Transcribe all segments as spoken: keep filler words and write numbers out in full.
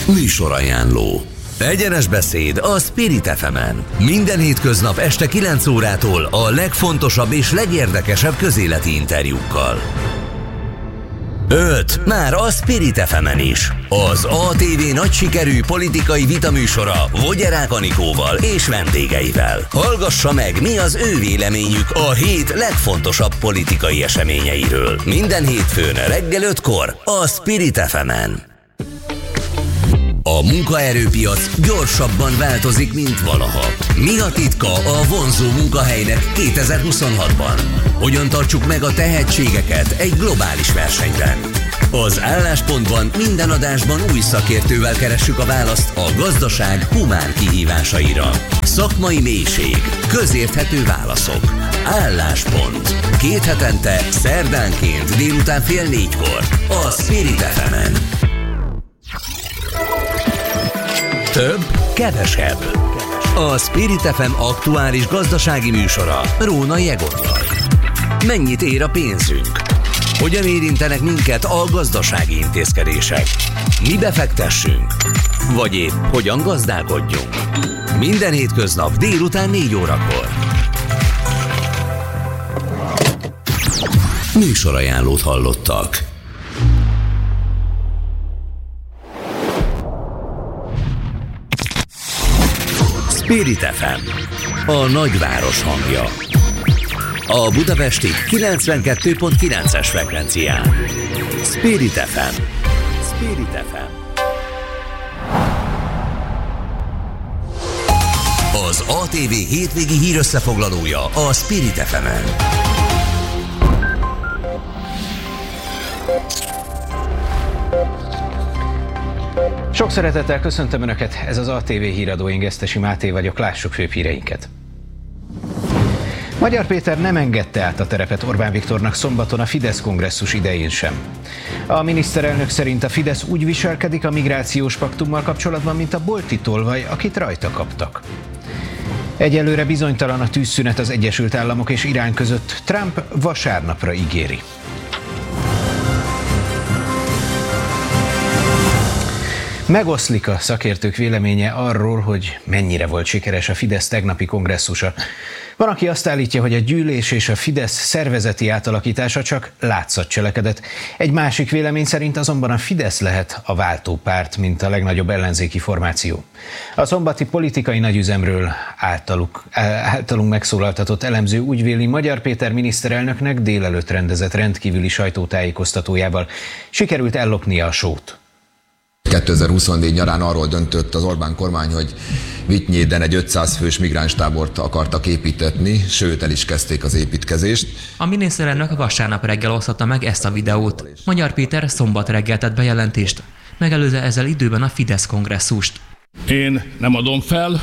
Műsorajánló. Egyenes beszéd a Spirit ef emen. Minden hétköznap este kilenc órától a legfontosabb és legérdekesebb közéleti interjúkkal. öt. Már a Spirit ef emen is. Az á té vé nagy sikerű politikai vitaműsora Vogyerák Anikóval és vendégeivel. Hallgassa meg, mi az ő véleményük a hét legfontosabb politikai eseményeiről. Minden hétfőn reggel ötkor a Spirit ef emen. A munkaerőpiac gyorsabban változik, mint valaha. Mi a titka a vonzó munkahelynek kétezer-huszonhatban? Hogyan tartsuk meg a tehetségeket egy globális versenyben? Az Álláspontban minden adásban új szakértővel keressük a választ a gazdaság humán kihívásaira. Szakmai mélység, közérthető válaszok. Álláspont. Két hetente, szerdánként délután fél négykor a Spirit ef emen. Több, kevesebb. A Spirit ef em aktuális gazdasági műsora Rónai Egonnal. Mennyit ér a pénzünk? Hogyan érintenek minket a gazdasági intézkedések? Mi befektessünk? Vagy épp hogyan gazdálkodjunk? Minden hétköznap délután négy órakor. Műsorajánlót hallottak. Spirit ef em, a nagyváros hangja. A budapesti kilencvenkettő pont kilences frekvencián. Spirit ef em. Spirit ef em. Az á té vé hétvégi hírösszefoglalója a Spirit ef emen. Sok szeretettel köszöntöm Önöket, ez az á té vé híradó, én Gesztesi Máté vagyok, lássuk főbb híreinket. Magyar Péter nem engedte át a terepet Orbán Viktornak szombaton a Fidesz kongresszus idején sem. A miniszterelnök szerint a Fidesz úgy viselkedik a migrációs paktummal kapcsolatban, mint a bolti tolvaj, akit rajta kaptak. Egyelőre bizonytalan a tűzszünet az Egyesült Államok és Irán között, Trump vasárnapra ígéri. Megoszlik a szakértők véleménye arról, hogy mennyire volt sikeres a Fidesz tegnapi kongresszusa. Van, aki azt állítja, hogy a gyűlés és a Fidesz szervezeti átalakítása csak látszat cselekedet. Egy másik vélemény szerint azonban a Fidesz lehet a váltópárt, mint a legnagyobb ellenzéki formáció. A szombati politikai nagyüzemről általuk, általunk megszólaltatott elemző úgy véli, Magyar Péter miniszterelnöknek délelőtt rendezett rendkívüli sajtótájékoztatójával sikerült ellopnia a sót. kétezer-huszonnégy nyarán arról döntött az Orbán kormány, hogy Vitynyéden egy ötszáz fős migránstábort akartak építetni, sőt el is kezdték az építkezést. A miniszterelnök vasárnap reggel osztotta meg ezt a videót. Magyar Péter szombat reggel tett bejelentést, megelőzve ezzel időben a Fidesz kongresszust. Én nem adom fel,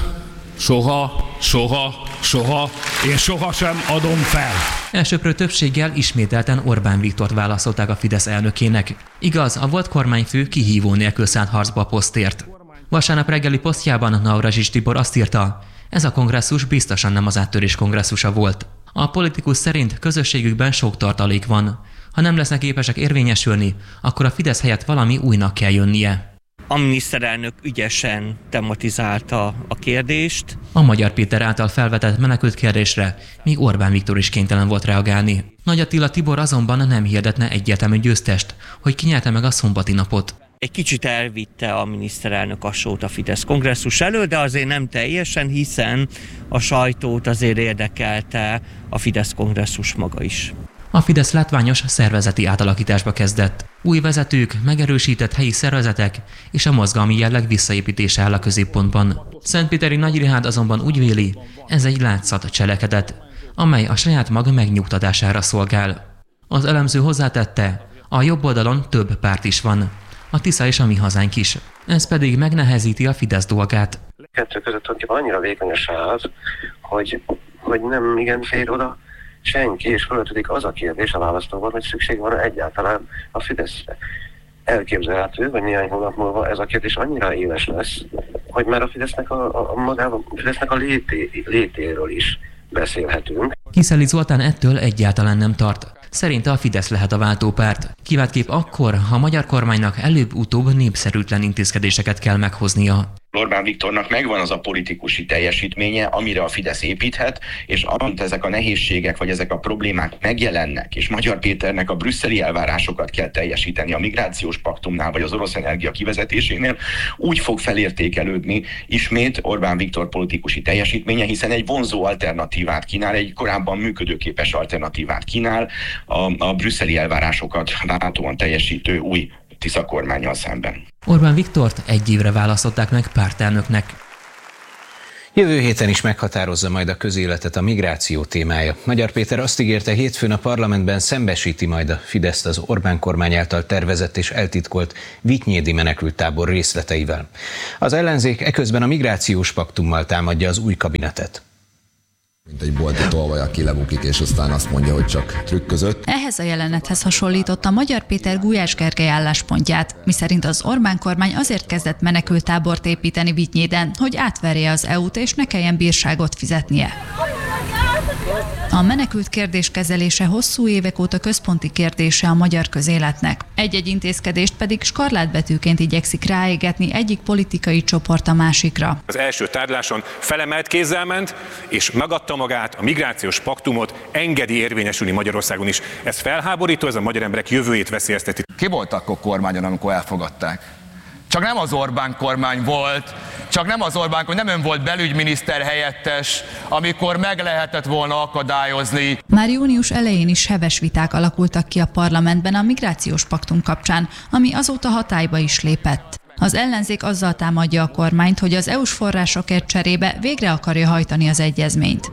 soha, soha, soha, én sohasem adom fel. Elsőprő többséggel ismételten Orbán Viktort választották a Fidesz elnökének. Igaz, a volt kormányfő kihívó nélkül szállt harcba a posztért. Vasárnap reggeli posztjában Navracsics Tibor azt írta, ez a kongresszus biztosan nem az áttörés kongresszusa volt. A politikus szerint közösségükben sok tartalék van. Ha nem lesznek képesek érvényesülni, akkor a Fidesz helyett valami újnak kell jönnie. A miniszterelnök ügyesen tematizálta a kérdést. A Magyar Péter által felvetett menekült kérdésre míg Orbán Viktor is kénytelen volt reagálni. Nagy Attila Tibor azonban nem hirdetne egyértelmű győztest, hogy ki nyerte meg a szombati napot. Egy kicsit elvitte a miniszterelnök a sót a Fidesz kongresszus elől, de azért nem teljesen, hiszen a sajtót azért érdekelte a Fidesz kongresszus maga is. A Fidesz látványos szervezeti átalakításba kezdett. Új vezetők, megerősített helyi szervezetek és a mozgalmi jelleg visszaépítése áll a középpontban. Szentpéteri Nagyrihád azonban úgy véli, ez egy látszat cselekedet, amely a saját maga megnyugtatására szolgál. Az elemző hozzátette, a jobb oldalon több párt is van, a Tisza és a Mi Hazánk is. Ez pedig megnehezíti a Fidesz dolgát. Kettő között annyira vékony a sáv, hogy, hogy nem igen fér oda senki, és fölötődik az a kérdés a választóban, hogy szükség van egyáltalán a Fideszre. Elképzelhető, hogy néhány hónap múlva ez a kérdés annyira éles lesz, hogy már a Fidesznek a, a, a magában, a Fidesznek a lété, létéről is beszélhetünk. Kiszeli Zoltán ettől egyáltalán nem tart. Szerinte a Fidesz lehet a váltópárt. Kiváltképp akkor, ha a magyar kormánynak előbb-utóbb népszerűtlen intézkedéseket kell meghoznia. Orbán Viktornak megvan az a politikusi teljesítménye, amire a Fidesz építhet, és amint ezek a nehézségek vagy ezek a problémák megjelennek, és Magyar Péternek a brüsszeli elvárásokat kell teljesíteni a migrációs paktumnál vagy az orosz energia kivezetésénél, úgy fog felértékelődni ismét Orbán Viktor politikusi teljesítménye, hiszen egy vonzó alternatívát kínál, egy korábban működőképes alternatívát kínál a, a brüsszeli elvárásokat láthatóan teljesítő új Tisza kormánnyal szemben. Orbán Viktort egy évre választották meg pártelnöknek. Jövő héten is meghatározza majd a közéletet a migráció témája. Magyar Péter azt ígérte, hétfőn a parlamentben szembesíti majd a Fideszt az Orbán kormány által tervezett és eltitkolt vitynédi menekülttábor részleteivel. Az ellenzék eközben a migrációs paktummal támadja az új kabinetet. Mint egy bolti tolvaj, aki lebukik, és aztán azt mondja, hogy csak trükközött. Ehhez a jelenethez hasonlította Magyar Péter Gulyás Gergely álláspontját, miszerint az Orbán kormány azért kezdett menekülttábort építeni Vitynéden, hogy átverje az é u-t és ne kelljen bírságot fizetnie. A menekült kérdés kezelése hosszú évek óta központi kérdése a magyar közéletnek. Egy-egy intézkedést pedig skarlátbetűként igyekszik ráégetni egyik politikai csoport a másikra. Az első tárgyaláson felemelt kézzel ment, és megadta magát, a migrációs paktumot engedi érvényesülni Magyarországon is. Ez felháborító, ez a magyar emberek jövőjét veszélyezteti. Ki volt akkor kormányon, amikor elfogadták? Csak nem az Orbán kormány volt, csak nem az Orbán kormány, nem ön volt belügyminiszter helyettes, amikor meg lehetett volna akadályozni. Már június elején is heves viták alakultak ki a parlamentben a migrációs paktum kapcsán, ami azóta hatályba is lépett. Az ellenzék azzal támadja a kormányt, hogy az é u-s forrásokért cserébe végre akarja hajtani az egyezményt.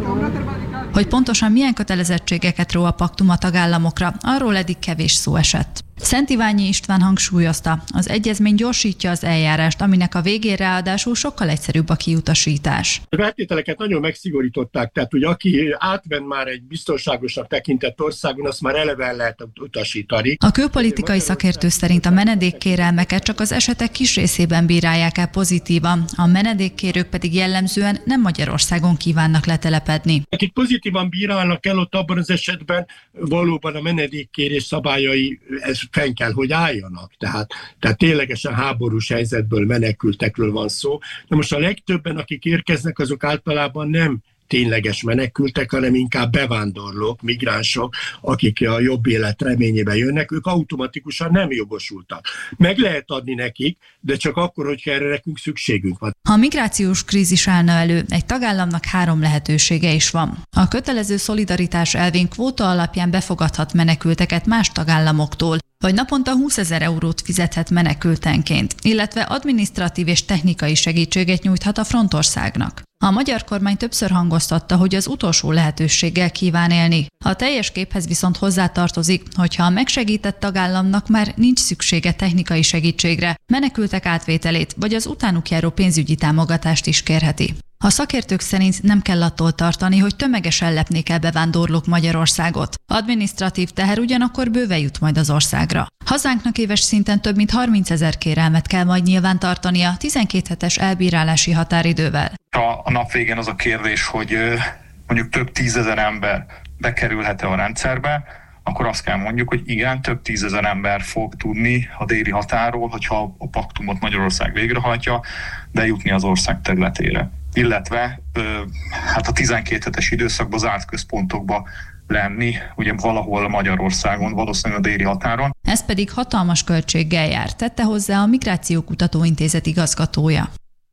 Hogy pontosan milyen kötelezettségeket ró a paktum a tagállamokra, arról eddig kevés szó esett. Szent Iványi István hangsúlyozta, az egyezmény gyorsítja az eljárást, aminek a végén ráadásul sokkal egyszerűbb a kiutasítás. A feltételeket nagyon megszigorították, tehát hogy aki átment már egy biztonságosnak tekintett országon, azt már eleve el lehet utasítani. A külpolitikai szakértő szerint a menedékkérelmeket csak az esetek kis részében bírálják el pozitívan, a menedékkérők pedig jellemzően nem Magyarországon kívánnak letelepedni. Akik pozitívan bírálnak el, ott abban az esetben valóban a menedékkérés szabályai ez fenn kell, hogy álljanak. Tehát, tehát ténylegesen háborús helyzetből menekültekről van szó. Na most a legtöbben, akik érkeznek, azok általában nem tényleges menekültek, hanem inkább bevándorlók, migránsok, akik a jobb élet reményében jönnek, ők automatikusan nem jogosultak. Meg lehet adni nekik, de csak akkor, hogyha erre nekünk szükségünk van. Ha a migrációs krízis állna elő, egy tagállamnak három lehetősége is van. A kötelező szolidaritás elvén kvóta alapján befogadhat menekülteket más tagállamoktól, vagy naponta húszezer eurót fizethet menekültenként, illetve adminisztratív és technikai segítséget nyújthat a frontországnak. A magyar kormány többször hangoztatta, hogy az utolsó lehetőséggel kíván élni. A teljes képhez viszont hozzátartozik, hogyha a megsegített tagállamnak már nincs szüksége technikai segítségre, menekültek átvételét vagy az utánuk járó pénzügyi támogatást is kérheti. A szakértők szerint nem kell attól tartani, hogy tömegesen lepnék el bevándorlók Magyarországot. Adminisztratív teher ugyanakkor bőven jut majd az országra. Hazánknak éves szinten több mint harmincezer kérelmet kell majd nyilván tartania tizenkét hetes elbírálási határidővel. A, a nap végén az a kérdés, hogy mondjuk több tízezer ember bekerülhet-e a rendszerbe, akkor azt kell mondjuk, hogy igen, több tízezer ember fog tudni a déli határól, hogyha a paktumot Magyarország végrehajtja, bejutni az ország területére. Illetve hát a tizenkét hetes időszakban zárt központokba lenni, ugye valahol Magyarországon, valószínűleg a déli határon. Ez pedig hatalmas költséggel jár, tette hozzá a Migrációkutató Intézet igazgatója.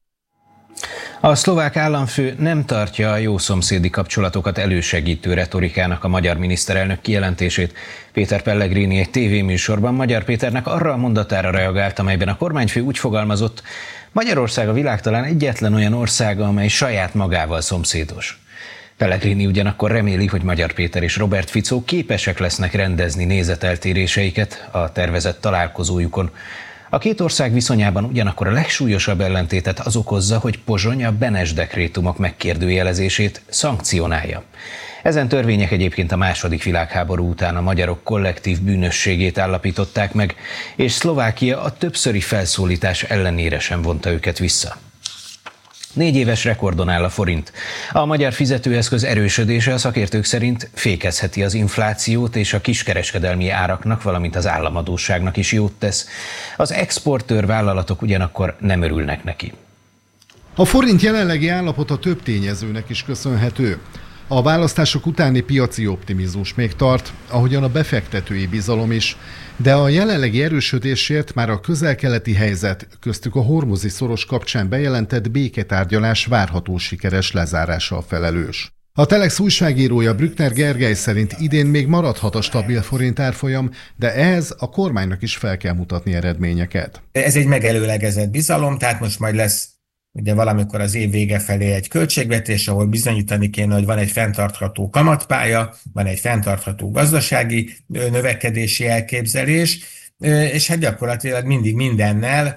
A szlovák államfő nem tartja a jó szomszédi kapcsolatokat elősegítő retorikának a magyar miniszterelnök kijelentését. Péter Pellegrini egy tévéműsorban Magyar Péternek arra a mondatára reagált, amelyben a kormányfő úgy fogalmazott: Magyarország a világ talán egyetlen olyan országa, amely saját magával szomszédos. Pellegrini ugyanakkor reméli, hogy Magyar Péter és Robert Fico képesek lesznek rendezni nézeteltéréseiket a tervezett találkozójukon. A két ország viszonyában ugyanakkor a legsúlyosabb ellentétet az okozza, hogy Pozsony a Benes dekrétumok megkérdőjelezését szankcionálja. Ezen törvények egyébként a második világháború után a magyarok kollektív bűnösségét állapították meg, és Szlovákia a többszöri felszólítás ellenére sem vonta őket vissza. Négy éves rekordon áll a forint. A magyar fizetőeszköz erősödése a szakértők szerint fékezheti az inflációt és a kiskereskedelmi áraknak, valamint az államadósságnak is jót tesz. Az exportőr vállalatok ugyanakkor nem örülnek neki. A forint jelenlegi állapota több tényezőnek is köszönhető. A választások utáni piaci optimizmus még tart, ahogyan a befektetői bizalom is, de a jelenlegi erősödésért már a közel-keleti helyzet, köztük a hormuzi szoros kapcsán bejelentett béketárgyalás várható sikeres lezárása a felelős. A Telex újságírója Brückner Gergely szerint idén még maradhat a stabil forint árfolyam, de ehhez a kormánynak is fel kell mutatni eredményeket. Ez egy megelőlegezett bizalom, tehát most majd lesz ugye valamikor az év vége felé egy költségvetés, ahol bizonyítani kéne, hogy van egy fenntartható kamatpálya, van egy fenntartható gazdasági növekedési elképzelés, és hát gyakorlatilag mindig mindennel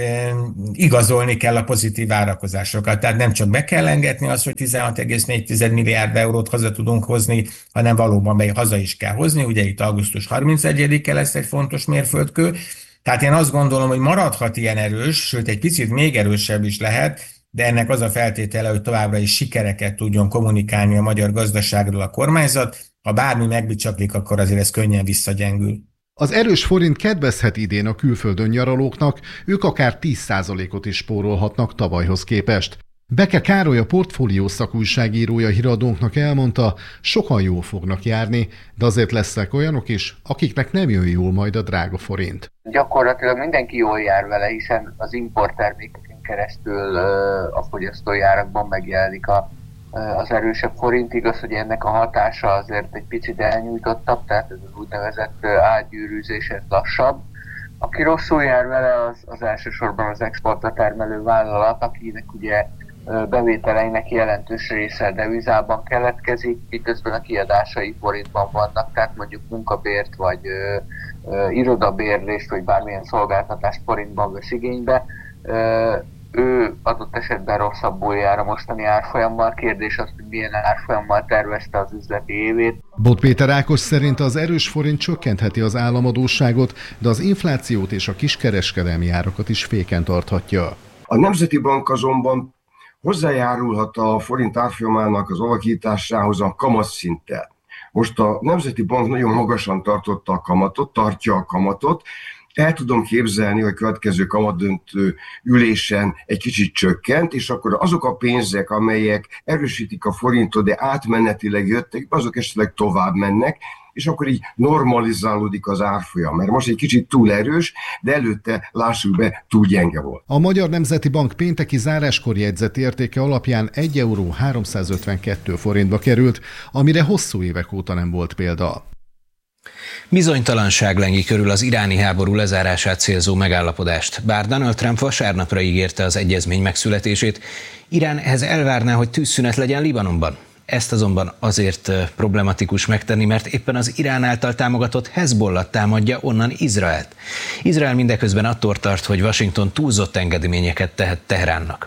igazolni kell a pozitív várakozásokat. Tehát nem csak be kell engedni azt, hogy tizenhat egész négy milliárd eurót haza tudunk hozni, hanem valóban be haza is kell hozni. Ugye itt augusztus harmincegyedike lesz egy fontos mérföldkő. Tehát én azt gondolom, hogy maradhat ilyen erős, sőt egy picit még erősebb is lehet, de ennek az a feltétele, hogy továbbra is sikereket tudjon kommunikálni a magyar gazdaságról a kormányzat. Ha bármi megbicsaklik, akkor azért ez könnyen visszagyengül. Az erős forint kedvezhet idén a külföldön nyaralóknak, ők akár tíz százalékot is spórolhatnak tavalyhoz képest. Beke Károly, a Portfólió szakújságírója híradónknak elmondta, sokan jól fognak járni, de azért lesznek olyanok is, akiknek nem jön jól majd a drága forint. Gyakorlatilag mindenki jól jár vele, hiszen az importtermékeken keresztül a fogyasztói árakban megjelenik a, az erősebb forint. Igaz, hogy ennek a hatása azért egy picit elnyújtottabb, tehát ez az úgynevezett átgyűrűzés, ez lassabb. Aki rosszul jár vele, az, az elsősorban az exportra termelő vállalat, akinek ugye bevételeinek jelentős része devizában keletkezik, miközben a kiadásai forintban vannak, tehát mondjuk munkabért, vagy ö, ö, irodabérlést, vagy bármilyen szolgáltatást forintban vesz igénybe. Ö, ő adott esetben rosszabbul jár a mostani árfolyammal. Kérdés az, hogy milyen árfolyammal tervezte az üzleti évét. Bot Péter Ákos szerint az erős forint csökkentheti az államadósságot, de az inflációt és a kiskereskedelmi árakat is féken tarthatja. A Nemzeti Bank azonban hozzájárulhat a forint árfolyamának az alakításához a kamatszinttel. Most a Nemzeti Bank nagyon magasan tartotta a kamatot, tartja a kamatot. El tudom képzelni, hogy a következő kamatdöntő ülésen egy kicsit csökkent, és akkor azok a pénzek, amelyek erősítik a forintot, de átmenetileg jöttek, azok esetleg tovább mennek, és akkor így normalizálódik az árfolyam, mert most egy kicsit túl erős, de előtte lássuk be, túl gyenge volt. A Magyar Nemzeti Bank pénteki záráskor jegyzett értéke alapján egy euró háromszázötvenkettő forintba került, amire hosszú évek óta nem volt példa. Bizonytalanság lengi körül az iráni háború lezárását célzó megállapodást. Bár Donald Trump vasárnapra ígérte az egyezmény megszületését, Irán ehhez elvárná, hogy tűzszünet legyen Libanonban. Ezt azonban azért problematikus megtenni, mert éppen az Irán által támogatott Hezbollah támadja onnan Izraelt. Izrael mindeközben attól tart, hogy Washington túlzott engedményeket tehet Teheránnak.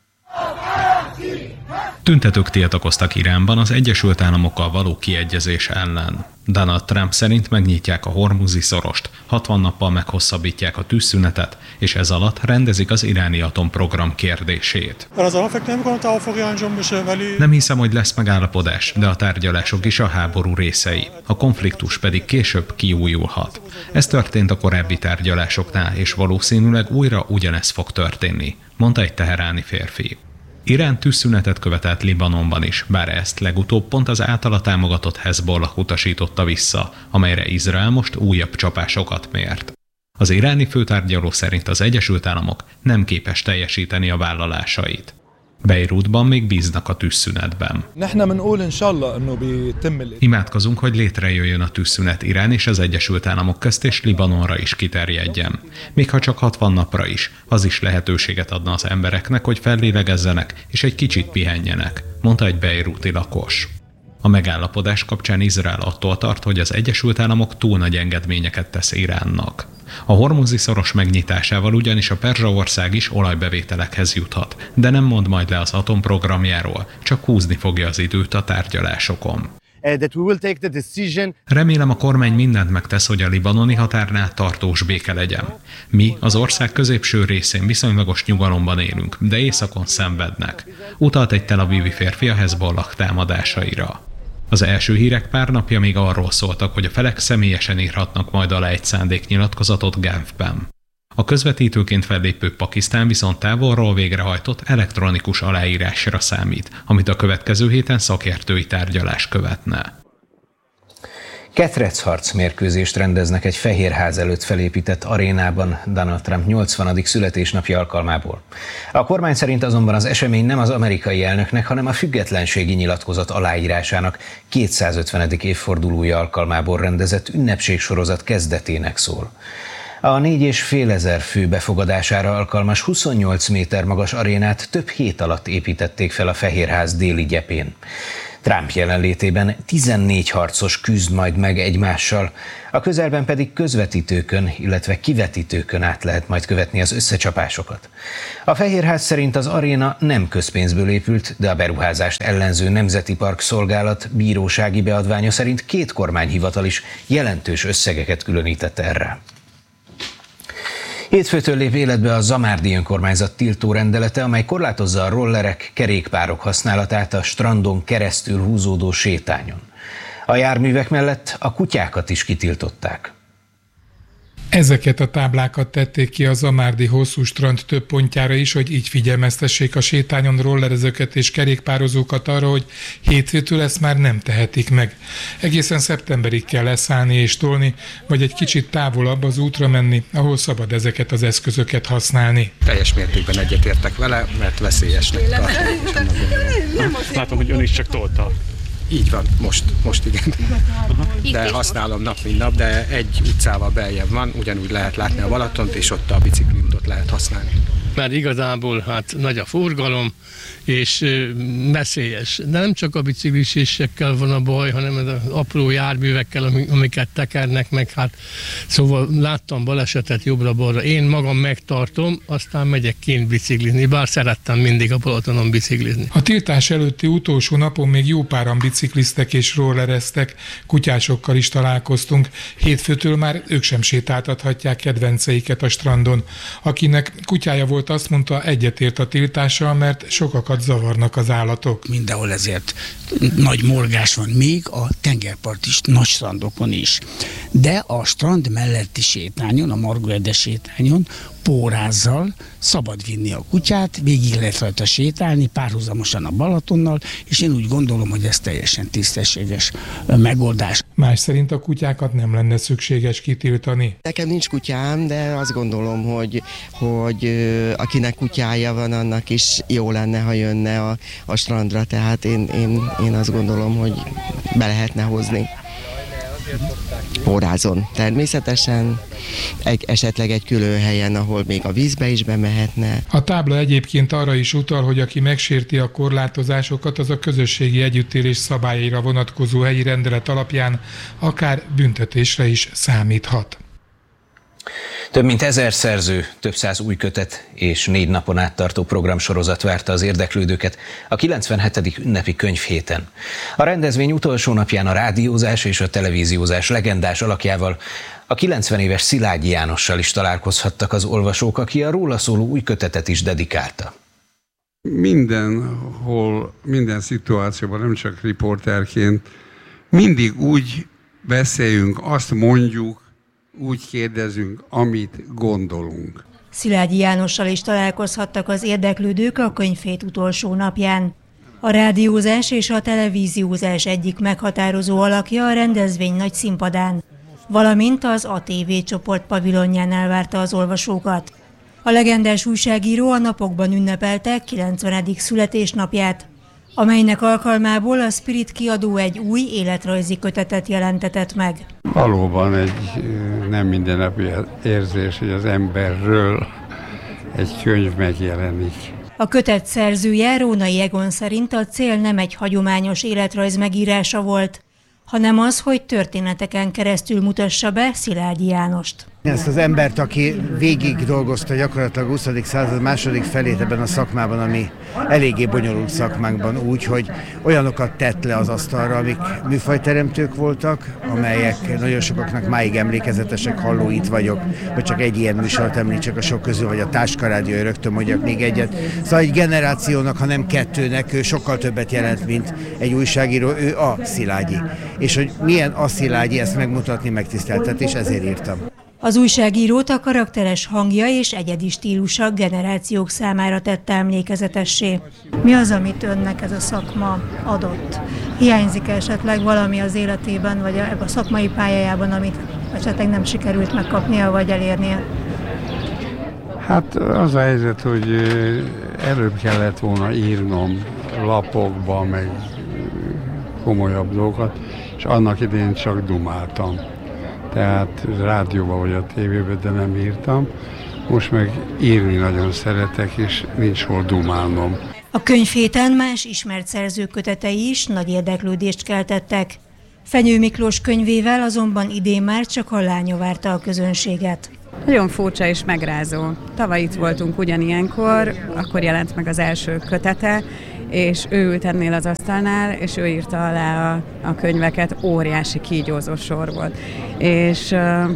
Tüntetők tiltakoztak Iránban az Egyesült Államokkal való kiegyezés ellen. Donald Trump szerint megnyitják a hormuzi szorost, hatvan nappal meghosszabbítják a tűzszünetet, és ez alatt rendezik az iráni atomprogram kérdését. Nem hiszem, hogy lesz megállapodás, de a tárgyalások is a háború részei. A konfliktus pedig később kiújulhat. Ez történt a korábbi tárgyalásoknál, és valószínűleg újra ugyanez fog történni, mondta egy teheráni férfi. Irán tűzszünetet követelt Libanonban is, bár ezt legutóbb pont az általa támogatott Hezbollah utasította vissza, amelyre Izrael most újabb csapásokat mért. Az iráni főtárgyaló szerint az Egyesült Államok nem képes teljesíteni a vállalásait. Beirutban még bíznak a tűzszünetben. Imádkozunk, hogy létrejöjjön a tűzszünet Irán és az Egyesült Államok közt és Libanonra is kiterjedjen. Még ha csak hatvan napra is, az is lehetőséget adna az embereknek, hogy fellélegezzenek és egy kicsit pihenjenek, mondta egy beiruti lakos. A megállapodás kapcsán Izrael attól tart, hogy az Egyesült Államok túl nagy engedményeket tesz Iránnak. A hormuzi szoros megnyitásával ugyanis a Perzsaország is olajbevételekhez juthat, de nem mond majd le az atomprogramjáról, csak húzni fogja az időt a tárgyalásokon. Remélem, a kormány mindent megtesz, hogy a libanoni határnál tartós béke legyen. Mi az ország középső részén viszonylagos nyugalomban élünk, de északon szenvednek. Utalt egy tel avivi férfi a Hezbollah támadásaira. Az első hírek pár napja még arról szóltak, hogy a felek személyesen írhatnak majd alá egy szándéknyilatkozatot Genfben. A közvetítőként fellépő Pakisztán viszont távolról végrehajtott elektronikus aláírásra számít, amit a következő héten szakértői tárgyalás követne. Ketrecharc mérkőzést rendeznek egy Fehérház előtt felépített arénában Donald Trump nyolcvanadik születésnapja alkalmából. A kormány szerint azonban az esemény nem az amerikai elnöknek, hanem a függetlenségi nyilatkozat aláírásának kétszázötvenedik évfordulója alkalmából rendezett ünnepségsorozat kezdetének szól. A négy és fél ezer fő befogadására alkalmas huszonnyolc méter magas arénát több hét alatt építették fel a Fehérház déli gyepén. Trump jelenlétében tizennégy harcos küzd majd meg egymással, a közelben pedig közvetítőkön, illetve kivetítőkön át lehet majd követni az összecsapásokat. A Fehérház szerint az aréna nem közpénzből épült, de a beruházást ellenző Nemzeti Park Szolgálat bírósági beadványa szerint két kormányhivatal is jelentős összegeket különített erre. Hétfőtől lép életbe a Zamárdi önkormányzat tiltó rendelete, amely korlátozza a rollerek, kerékpárok használatát a strandon keresztül húzódó sétányon. A járművek mellett a kutyákat is kitiltották. Ezeket a táblákat tették ki a Zamárdi hosszú strand több pontjára is, hogy így figyelmeztessék a sétányon rollerezőket és kerékpározókat arra, hogy hétfőtől ezt már nem tehetik meg. Egészen szeptemberig kell leszállni és tolni, vagy egy kicsit távolabb az útra menni, ahol szabad ezeket az eszközöket használni. Teljes mértékben egyetértek vele, mert veszélyesnek tartom. Látom, hogy ön is csak tolta. Így van, most, most igen. De használom nap, mint nap, de egy utcával beljebb van, ugyanúgy lehet látni a Balatont, és ott a bicikliutat lehet használni. Mert igazából hát nagy a forgalom, és veszélyes. De nem csak a biciklisésekkel van a baj, hanem az apró járművekkel, amiket tekernek meg. Hát, szóval láttam balesetet jobbra-balra. Én magam megtartom, aztán megyek kint biciklizni, bár szerettem mindig a Balatonon biciklizni. A tiltás előtti utolsó napon még jó páran bicikliztek és rollereztek, kutyásokkal is találkoztunk. Hétfőtől már ők sem sétáltathatják kedvenceiket a strandon. Akinek kutyája volt, azt mondta, egyetért a tiltással, mert sokakat zavarnak az állatok. Mindenhol ezért nagy morgás van, még a tengerparti nagy strandokon is. De a strand melletti sétányon, a Margó-Ede sétányon pórázzal szabad vinni a kutyát, végig lehet rajta sétálni, párhuzamosan a Balatonnal, és én úgy gondolom, hogy ez teljesen tisztességes megoldás. Más szerint a kutyákat nem lenne szükséges kitiltani. Nekem nincs kutyám, de azt gondolom, hogy, hogy akinek kutyája van, annak is jó lenne, ha jönne a, a strandra, tehát én, én, én azt gondolom, hogy be lehetne hozni. Pórázon természetesen, egy, esetleg egy külön helyen, ahol még a vízbe is bemehetne. A tábla egyébként arra is utal, hogy aki megsérti a korlátozásokat, az a közösségi együttélés szabályaira vonatkozó helyi rendelet alapján akár büntetésre is számíthat. Több mint ezer szerző, több száz új kötet és négy napon át tartó programsorozat várta az érdeklődőket a kilencvenhetedik ünnepi könyvhéten. A rendezvény utolsó napján a rádiózás és a televíziózás legendás alakjával, a kilencven éves Szilágyi Jánossal is találkozhattak az olvasók, aki a róla szóló új kötetet is dedikálta. Mindenhol, minden szituációban, nem csak riporterként, mindig úgy beszéljünk, azt mondjuk, úgy kérdezünk, amit gondolunk. Szilágyi Jánossal is találkozhattak az érdeklődők a könyvhét utolsó napján. A rádiózás és a televíziózás egyik meghatározó alakja a rendezvény nagy színpadán, valamint az á té vé csoport pavilonján elvárta az olvasókat. A legendás újságíró a napokban ünnepelte kilencvenedik születésnapját, amelynek alkalmából a Spirit kiadó egy új életrajzi kötetet jelentetett meg. Valóban egy nem mindennapi érzés, hogy az emberről egy könyv megjelenik. A kötet szerzője, Rónai Egon szerint a cél nem egy hagyományos életrajz megírása volt, hanem az, hogy történeteken keresztül mutassa be Szilágyi Jánost. Ezt az embert, aki végig dolgozta gyakorlatilag a huszadik század második felét ebben a szakmában, ami eléggé bonyolult szakmánkban úgy, hogy olyanokat tett le az asztalra, amik műfajteremtők voltak, amelyek nagyon sokaknak máig emlékezetesek, halló itt vagyok, hogy csak egy ilyen műsort említsek a sok közül, vagy a Táska Rádió, rögtön mondjak még egyet. Szóval egy generációnak, ha nem kettőnek, ő sokkal többet jelent, mint egy újságíró, ő a Szilágyi. És hogy milyen a Szilágyi, ezt megmutatni megtiszteltetés, ezért írtam. Az újságírót a karakteres hangja és egyedi stílusa generációk számára tette emlékezetessé. Mi az, amit önnek ez a szakma adott? Hiányzik esetleg valami az életében, vagy a, a szakmai pályájában, amit esetleg nem sikerült megkapnia, vagy elérnie? Hát az a helyzet, hogy előbb kellett volna írnom lapokba, meg komolyabb dolgokat, és annak idején csak dumáltam. Tehát rádióban vagy a tévében, de nem írtam. Most meg írni nagyon szeretek, és nincs hol dumálnom. A könyvhéten más ismert szerzők kötetei is nagy érdeklődést keltettek. Fenyő Miklós könyvével azonban idén már csak a lánya várta a közönséget. Nagyon furcsa és megrázó. Tavaly itt voltunk ugyanilyenkor, akkor jelent meg az első kötete, és ő ült ennél az asztalnál, és ő írta alá a, a könyveket, óriási kígyózó sor volt. És uh,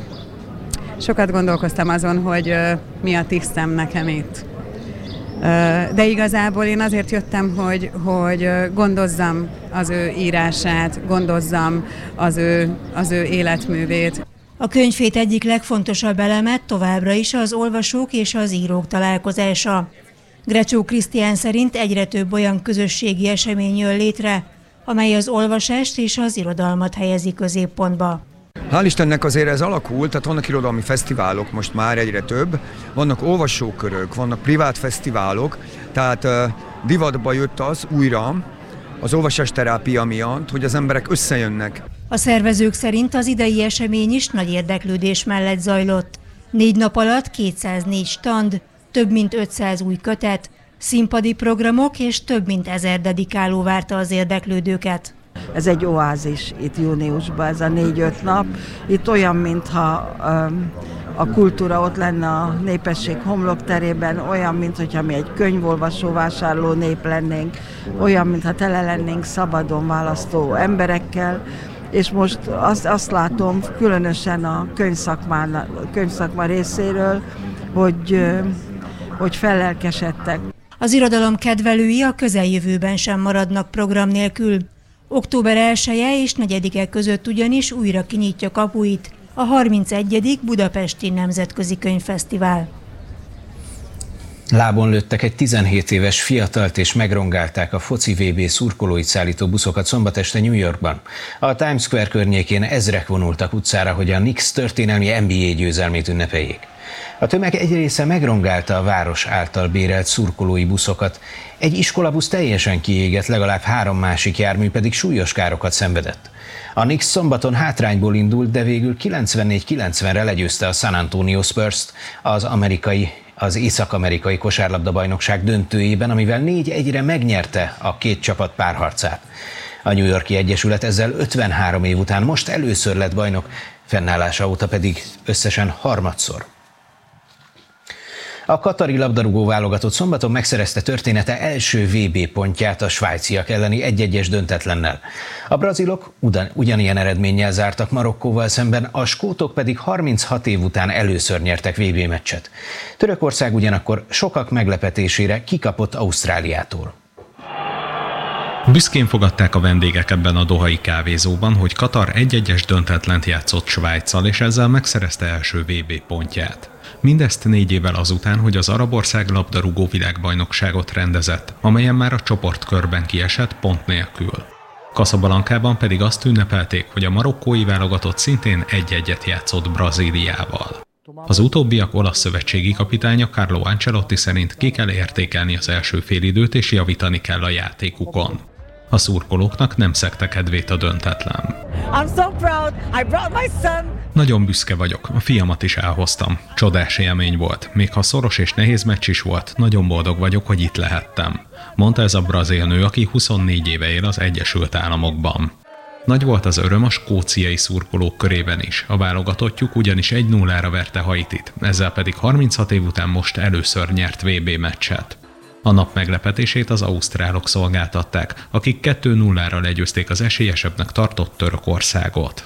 sokat gondolkoztam azon, hogy uh, mi a tisztem nekem itt. Uh, de igazából én azért jöttem, hogy, hogy gondozzam az ő írását, gondozzam az ő, az ő életművét. A könyvhét egyik legfontosabb eleme továbbra is az olvasók és az írók találkozása. Grecsó Krisztián szerint egyre több olyan közösségi esemény jön létre, amely az olvasást és az irodalmat helyezi középpontba. Hál' Istennek azért ez alakult, tehát vannak irodalmi fesztiválok most már egyre több, vannak olvasókörök, vannak privát fesztiválok, tehát uh, divatba jött az újra az olvasásterápia miatt, hogy az emberek összejönnek. A szervezők szerint az idei esemény is nagy érdeklődés mellett zajlott. Négy nap alatt kétszáznégy stand, több mint ötszáz új kötet, színpadi programok és több mint ezer dedikáló várta az érdeklődőket. Ez egy oázis itt júniusban, ez a négy-öt nap. Itt olyan, mintha um, a kultúra ott lenne a népesség homlokterében, olyan, mintha mi egy könyvolvasó vásárló nép lennénk, olyan, mintha tele lennénk szabadon választó emberekkel, és most azt, azt látom, különösen a könyvszakma részéről, hogy, hogy fellelkesedtek. Az irodalom kedvelői a közeljövőben sem maradnak program nélkül. október elseje és negyedike között ugyanis újra kinyitja kapuit a harmincegyedik Budapesti Nemzetközi Könyvfesztivál. Lábon lőttek egy tizenhét éves fiatalt és megrongálták a foci vé bé szurkolóit szállító buszokat szombat este New Yorkban. A Times Square környékén ezrek vonultak utcára, hogy a Knicks történelmi en bé á győzelmét ünnepeljék. A tömeg egy része megrongálta a város által bérelt szurkolói buszokat. Egy iskolabusz teljesen kiégett, legalább három másik jármű pedig súlyos károkat szenvedett. A Knicks szombaton hátrányból indult, de végül kilencvennégy kilencvenre legyőzte a San Antonio Spurs-t az amerikai az észak-amerikai kosárlabdabajnokság döntőjében, amivel négy egyre megnyerte a két csapat párharcát. A New York-i Egyesület ezzel ötvenhárom év után most először lett bajnok, fennállása óta pedig összesen harmadszor. A katari labdarúgó válogatott szombaton megszerezte története első vé bé pontját a svájciak elleni egy-egyes döntetlennel. A brazilok ugyan, ugyanilyen eredménnyel zártak Marokkóval szemben, a skótok pedig harminchat év után először nyertek vé bé meccset. Törökország ugyanakkor sokak meglepetésére kikapott Ausztráliától. Büszkén fogadták a vendégek ebben a dohai kávézóban, hogy Katar egy-egyes döntetlent játszott Svájccal, és ezzel megszerezte első vé bé pontját. Mindezt négy évvel azután, hogy az arab ország labdarúgó világbajnokságot rendezett, amelyen már a csoportkörben kiesett pont nélkül. Casablancában pedig azt ünnepelték, hogy a marokkói válogatott szintén egy-egyet játszott Brazíliával. Az utóbbiak olasz szövetségi kapitánya Carlo Ancelotti szerint ki kell értékelni az első félidőt és javítani kell a játékukon. A szurkolóknak nem szegte kedvét a döntetlen. I'm so proud. I brought my son. Nagyon büszke vagyok, a fiamat is elhoztam. Csodás élmény volt, még ha szoros és nehéz meccs is volt, nagyon boldog vagyok, hogy itt lehettem. Mondta ez a brazil nő, aki huszonnégy éve él az Egyesült Államokban. Nagy volt az öröm a skóciai szurkolók körében is. A válogatottjuk ugyanis egy nullára verte Haitit, ezzel pedig harminchat év után most először nyert vé bé meccset. A nap meglepetését az ausztrálok szolgáltatták, akik kettő nullára legyőzték az esélyesebbnek tartott Törökországot.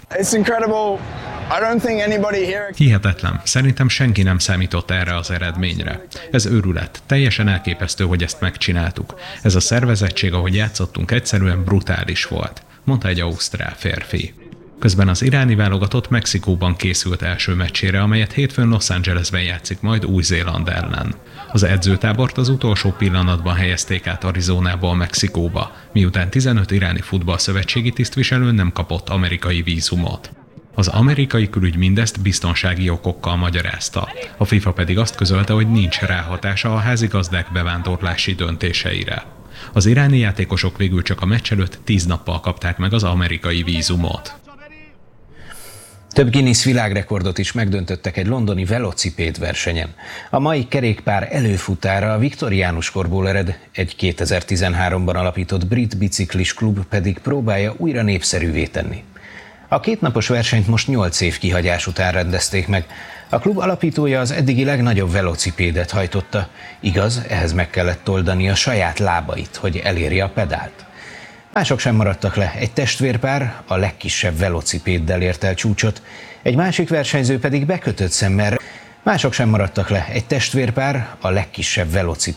Hihetetlen, szerintem senki nem számított erre az eredményre. Ez őrület, teljesen elképesztő, hogy ezt megcsináltuk. Ez a szervezettség, ahogy játszottunk, egyszerűen brutális volt, mondta egy ausztrál férfi. Közben az iráni válogatott Mexikóban készült első meccsére, amelyet hétfőn Los Angelesben játszik majd Új-Zéland ellen. Az edzőtábort az utolsó pillanatban helyezték át Arizonából Mexikóba, miután tizenöt iráni futballszövetségi tisztviselő nem kapott amerikai vízumot. Az amerikai külügy mindezt biztonsági okokkal magyarázta. A FIFA pedig azt közölte, hogy nincs ráhatása a házigazdák bevándorlási döntéseire. Az iráni játékosok végül csak a meccs előtt tíz nappal kapták meg az amerikai vízumot. Több Guinness világrekordot is megdöntöttek egy londoni velocipéd versenyen. A mai kerékpár előfutára a viktoriánus korból ered, egy kétezer-tizenháromban alapított brit biciklis klub pedig próbálja újra népszerűvé tenni. A kétnapos versenyt most nyolc év kihagyás után rendezték meg. A klub alapítója az eddigi legnagyobb velocipédet hajtotta. Igaz, ehhez meg kellett oldani a saját lábait, hogy elérje a pedált. Mások sem maradtak le, egy testvérpár a legkisebb velocipéddel ért el csúcsot, egy másik versenyző pedig bekötött szemmel. Mások sem maradtak le, egy testvérpár a legkisebb velocipéd